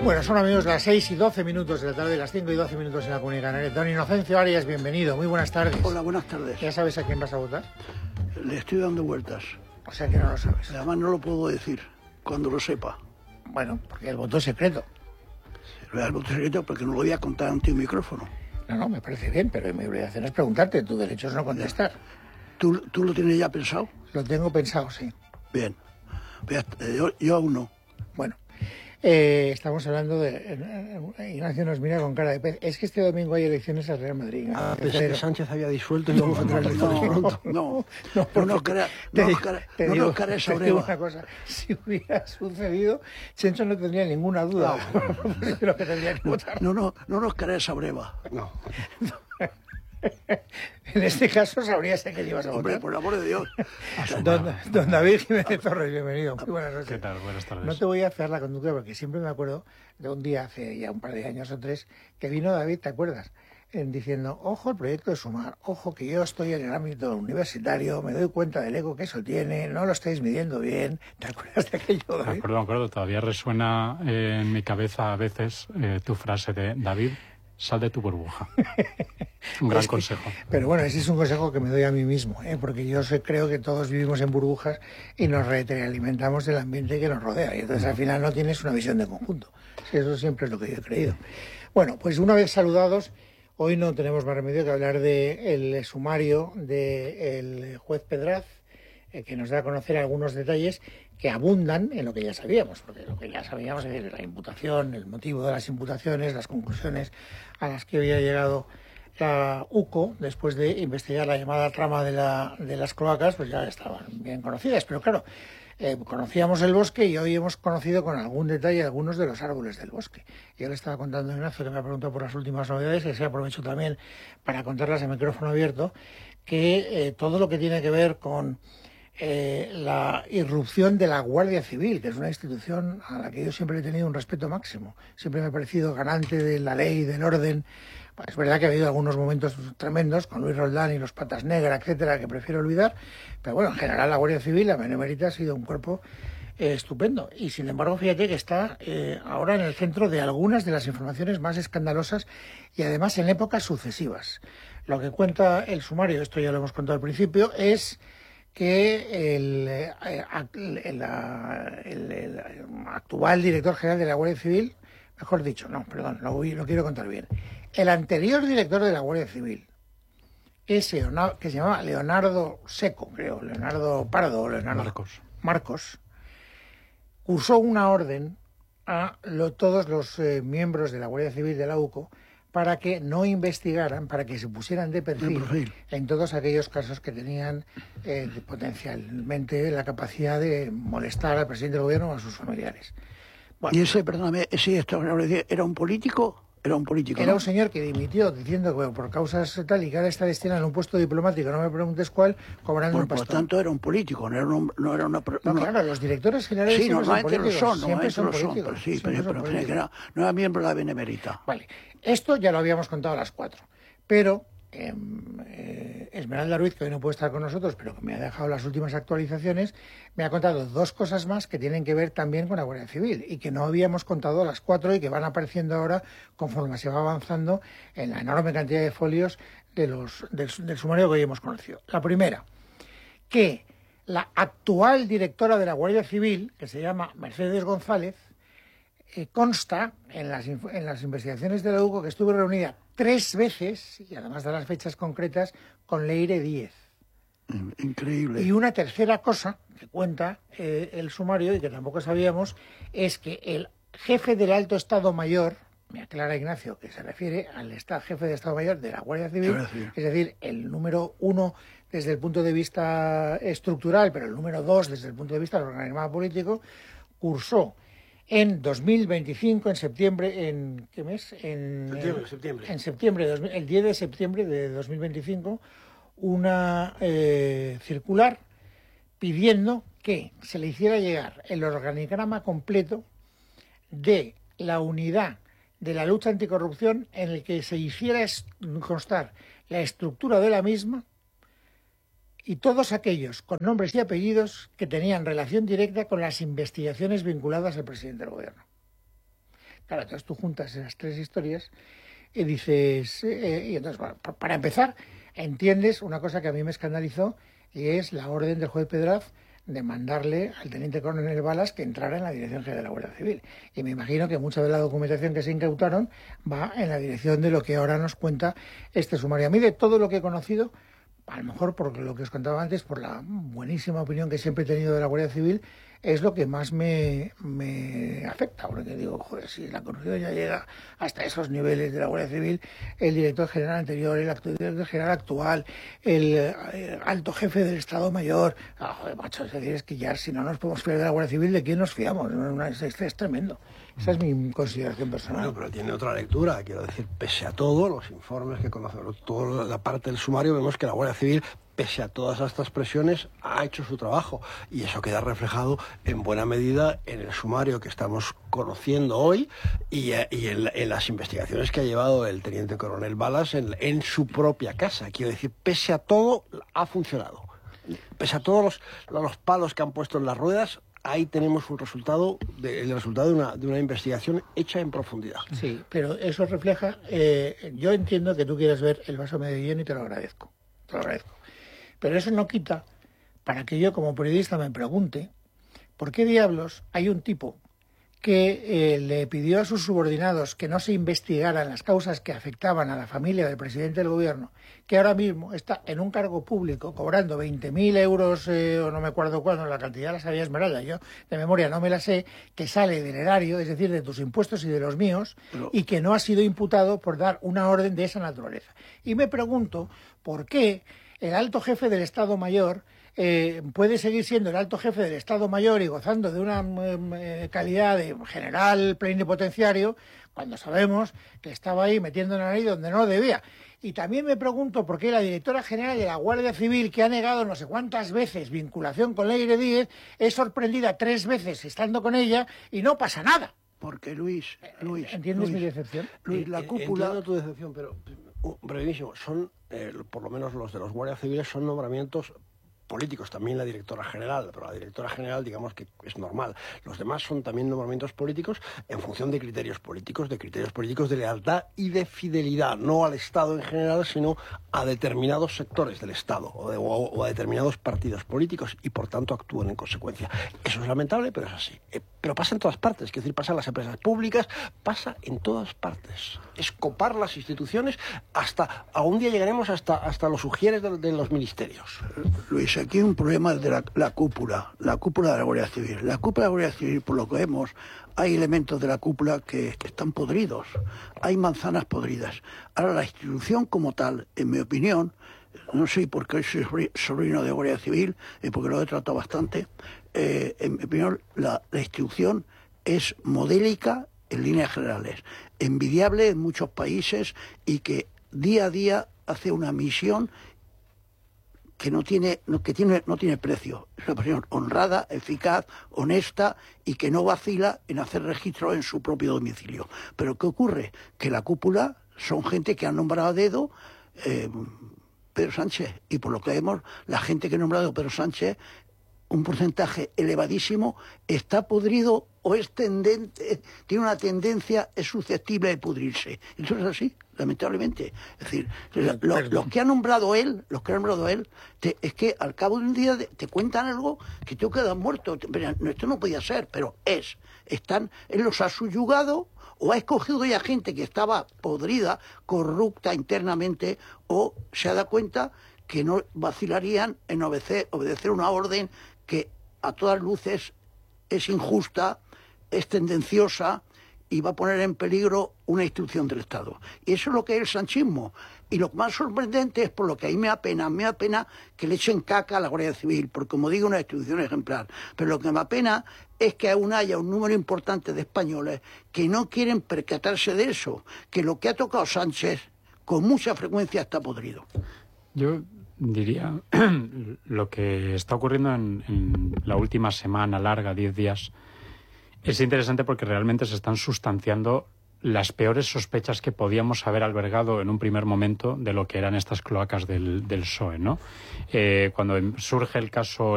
Bueno, son amigos las 6:12 de la tarde, las 5:12 en la Comunidad Canaria. Don Inocencio Arias, bienvenido, muy buenas tardes. Hola, buenas tardes. ¿Ya sabes a quién vas a votar? Le estoy dando vueltas. O sea que no lo sabes. Además no lo puedo decir cuando lo sepa. Bueno, porque el voto es secreto. El voto secreto porque no lo voy a contar ante un micrófono. No, me parece bien, pero mi obligación es preguntarte, tu derecho es no contestar. ¿Tú lo tienes ya pensado? Lo tengo pensado, sí. Bien. Yo aún no. Bueno, estamos hablando de... Ignacio nos mira con cara de pez. Es que este domingo hay elecciones al Real Madrid. Pensé que Sánchez había disuelto y vamos a entrar elecciones pronto. No nos crees esa breva. Una cosa, si hubiera sucedido, Chencho no tendría ninguna duda de lo que tendría que votar. No nos crees esa breva. No. En este caso sabrías a qué ibas a votar. Hombre, por el amor de Dios. Don David Jiménez Torres, bienvenido. Muy buenas noches. ¿Qué tal? Buenas tardes. No te voy a hacer la conducta porque siempre me acuerdo de un día, hace ya un par de años o tres, que vino David, ¿te acuerdas? Diciendo, ojo el proyecto de Sumar, ojo que yo estoy en el ámbito universitario, me doy cuenta del eco que eso tiene, no lo estáis midiendo bien. ¿Te acuerdas de aquello, David? Me acuerdo. Todavía resuena en mi cabeza a veces tu frase de David, sal de tu burbuja. Un gran consejo. Pero bueno, ese es un consejo que me doy a mí mismo, porque yo creo que todos vivimos en burbujas y nos retroalimentamos del ambiente que nos rodea. Y entonces al final no tienes una visión de conjunto. Eso siempre es lo que yo he creído. Bueno, pues una vez saludados, hoy no tenemos más remedio que hablar del sumario del juez Pedraz, que nos da a conocer algunos detalles que abundan en lo que ya sabíamos, porque lo que ya sabíamos es la imputación, el motivo de las imputaciones, las conclusiones a las que había llegado la UCO después de investigar la llamada trama de las cloacas, pues ya estaban bien conocidas, pero claro, conocíamos el bosque y hoy hemos conocido con algún detalle algunos de los árboles del bosque. Yo le estaba contando a Ignacio, que me ha preguntado por las últimas novedades, y se aprovecho también para contarlas a micrófono abierto, que todo lo que tiene que ver con la irrupción de la Guardia Civil, que es una institución a la que yo siempre he tenido un respeto máximo. Siempre me ha parecido garante de la ley, del orden. Pues es verdad que ha habido algunos momentos tremendos con Luis Roldán y los Patas Negras, etcétera, que prefiero olvidar, pero bueno, en general la Guardia Civil, la Benemérita, ha sido un cuerpo estupendo. Y sin embargo, fíjate que está ahora en el centro de algunas de las informaciones más escandalosas y además en épocas sucesivas. Lo que cuenta el sumario, esto ya lo hemos contado al principio, es que el actual director general de la Guardia Civil, mejor dicho, lo quiero contar bien. El anterior director de la Guardia Civil, que se llamaba Leonardo Seco, creo, Leonardo Pardo, Marcos, cursó una orden a todos los miembros de la Guardia Civil de la UCO para que no investigaran, para que se pusieran de perfil en todos aquellos casos que tenían potencialmente la capacidad de molestar al presidente del gobierno o a sus familiares. Bueno, y ese era un político. Era un señor que dimitió diciendo que por causas tal y que ahora está destinado en un puesto diplomático, no me preguntes cuál, cobrando un pastón. Por tanto era un político, no era una... claro, los directores generales sí, normalmente lo son, siempre son políticos. Pero no era miembro de la Benemérita. Vale, esto ya lo habíamos contado a las 4, pero Esmeralda Ruiz, que hoy no puede estar con nosotros, pero que me ha dejado las últimas actualizaciones, me ha contado dos cosas más que tienen que ver también con la Guardia Civil y que no habíamos contado a las 4 y que van apareciendo ahora conforme se va avanzando en la enorme cantidad de folios del sumario que hoy hemos conocido. La primera, que la actual directora de la Guardia Civil, que se llama Mercedes González, consta en las investigaciones de la UCO que estuvo reunida 3 veces, y además de las fechas concretas, con Leire Díez. Increíble. Y una tercera cosa que cuenta el sumario y que tampoco sabíamos es que el jefe del Alto Estado Mayor, me aclara Ignacio, que se refiere al jefe de Estado Mayor de la Guardia Civil, es decir, el número 1 desde el punto de vista estructural, pero el número 2 desde el punto de vista del organigrama político, cursó en 2025, en septiembre, ¿qué mes? Septiembre. En septiembre, el 10 de septiembre de 2025, una circular pidiendo que se le hiciera llegar el organigrama completo de la unidad de la lucha anticorrupción en el que se hiciera constar la estructura de la misma y todos aquellos con nombres y apellidos que tenían relación directa con las investigaciones vinculadas al presidente del gobierno. Claro, entonces tú juntas esas tres historias y dices, y entonces, bueno, para empezar, entiendes una cosa que a mí me escandalizó, y es la orden del juez Pedraz de mandarle al teniente coronel Balas que entrara en la Dirección General de la Guardia Civil. Y me imagino que mucha de la documentación que se incautaron va en la dirección de lo que ahora nos cuenta este sumario. A mí, de todo lo que he conocido, a lo mejor por lo que os contaba antes, por la buenísima opinión que siempre he tenido de la Guardia Civil, es lo que más me afecta, porque digo, joder, si la corrupción ya llega hasta esos niveles de la Guardia Civil, el director general anterior, el director general actual, el alto jefe del Estado Mayor, joder, macho, es decir, es que ya si no nos podemos fiar de la Guardia Civil, ¿de quién nos fiamos? Es tremendo. Esa es mi consideración personal. Bueno, pero tiene otra lectura, quiero decir, pese a todo, los informes que conocemos, toda la parte del sumario, vemos que la Guardia Civil, pese a todas estas presiones, ha hecho su trabajo, y eso queda reflejado en buena medida en el sumario que estamos conociendo hoy y en las investigaciones que ha llevado el teniente coronel Balas en su propia casa. Quiero decir, pese a todo, ha funcionado. Pese a todos los palos que han puesto en las ruedas, ahí tenemos el resultado de una investigación hecha en profundidad. Sí, pero eso refleja, yo entiendo que tú quieres ver el vaso medio lleno y te lo agradezco, pero eso no quita para que yo como periodista me pregunte por qué diablos hay un tipo que le pidió a sus subordinados que no se investigaran las causas que afectaban a la familia del presidente del gobierno, que ahora mismo está en un cargo público cobrando 20.000 euros, o no me acuerdo cuándo, la cantidad la sabía Esmeralda, yo de memoria no me la sé, que sale del erario, es decir, de tus impuestos y de los míos, y que no ha sido imputado por dar una orden de esa naturaleza. Y me pregunto por qué el alto jefe del Estado Mayor puede seguir siendo el alto jefe del Estado Mayor y gozando de una calidad de general plenipotenciario, cuando sabemos que estaba ahí metiendo la nariz donde no debía. Y también me pregunto por qué la directora general de la Guardia Civil, que ha negado no sé cuántas veces vinculación con Leire Díez, es sorprendida 3 veces estando con ella y no pasa nada. Porque Luis, ¿Entiendes mi decepción? Luis, la cúpula... Entiendo tu decepción, pero brevísimo, son, por lo menos los de los guardias civiles, son nombramientos políticos, también la directora general, pero la directora general digamos que es normal. Los demás son también nombramientos políticos en función de criterios políticos de lealtad y de fidelidad, no al Estado en general, sino a determinados sectores del Estado o a determinados partidos políticos, y por tanto actúan en consecuencia. Eso es lamentable, pero es así. Pero pasa en todas partes, es decir, pasa en las empresas públicas, pasa en todas partes. Es copar las instituciones hasta, algún día llegaremos hasta los ujieres de los ministerios. Luis, aquí hay un problema de la cúpula de la Guardia Civil. La cúpula de la Guardia Civil, por lo que vemos, hay elementos de la cúpula que están podridos, hay manzanas podridas. Ahora, la institución como tal, en mi opinión, no sé por qué soy sobrino de Guardia Civil, porque lo he tratado bastante, en mi opinión, la institución es modélica en líneas generales, envidiable en muchos países y que día a día hace una misión que no tiene precio. Es una persona honrada, eficaz, honesta y que no vacila en hacer registro en su propio domicilio. Pero ¿qué ocurre? Que la cúpula son gente que han nombrado a dedo Pedro Sánchez, y por lo que vemos, la gente que ha nombrado Pedro Sánchez, un porcentaje elevadísimo, está podrido o es tendente, tiene una tendencia, es susceptible de pudrirse. Eso es así, lamentablemente. Es decir, los que ha nombrado él, es que al cabo de un día te cuentan algo que tú quedas muerto. Esto no podía ser, pero él los ha subyugado, o ha escogido ya gente que estaba podrida, corrupta internamente, o se ha dado cuenta que no vacilarían en obedecer una orden que a todas luces es injusta, es tendenciosa y va a poner en peligro una institución del Estado. Y eso es lo que es el sanchismo. Y lo más sorprendente es, por lo que a mí me da pena que le echen caca a la Guardia Civil, porque como digo, una institución ejemplar. Pero lo que me da pena es que aún haya un número importante de españoles que no quieren percatarse de eso, que lo que ha tocado Sánchez con mucha frecuencia está podrido. Yo diría, lo que está ocurriendo en la última semana larga, 10 días, es interesante porque realmente se están sustanciando las peores sospechas que podíamos haber albergado en un primer momento de lo que eran estas cloacas del PSOE, ¿no? Cuando surge el caso